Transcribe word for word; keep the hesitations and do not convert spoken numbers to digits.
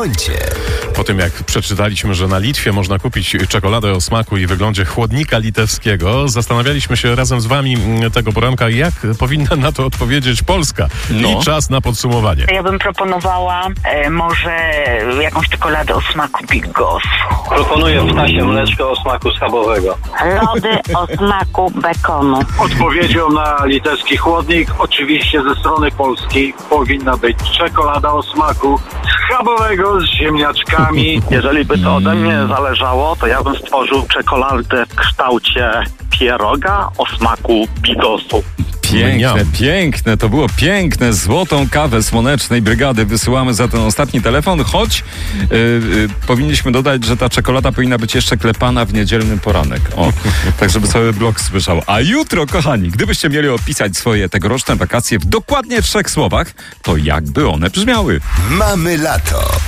koncie. Po tym, jak przeczytaliśmy, że na Litwie można kupić czekoladę o smaku i wyglądzie chłodnika litewskiego, zastanawialiśmy się razem z wami tego poranka, jak powinna na to odpowiedzieć Polska. No. I czas na podsumowanie. Ja bym proponowała e, może jakąś czekoladę o smaku bigos. Proponuję ptasie mleczko o smaku schabowego. Lody o smaku bekonu. Odpowiedzią na litewski chłodnik, oczywiście ze strony polskiej, powinna być czekolada o smaku schabowego z ziemniaczkami. Jeżeli by to ode mnie zależało, to ja bym stworzył czekoladę w kształcie pieroga o smaku bigosu. Piękne, piękne, to było piękne. Złotą kawę Słonecznej Brygady wysyłamy za ten ostatni telefon, choć yy, yy, powinniśmy dodać, że ta czekolada powinna być jeszcze klepana w niedzielny poranek. O, tak żeby cały blok słyszał. A jutro, kochani, gdybyście mieli opisać swoje tegoroczne wakacje w dokładnie trzech słowach, to jakby one brzmiały? Mamy lato.